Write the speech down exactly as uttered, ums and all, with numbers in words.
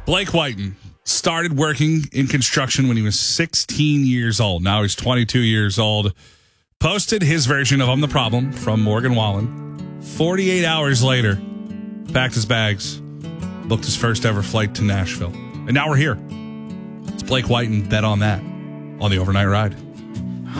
Blake Whiten started working in construction when he was sixteen years old. Now he's twenty-two years old. Posted his version of I'm the Problem from Morgan Wallen. forty-eight hours later, packed his bags, booked his first ever flight to Nashville. And now we're here. It's Blake Whiten. Bet on that on the Overnight Ride.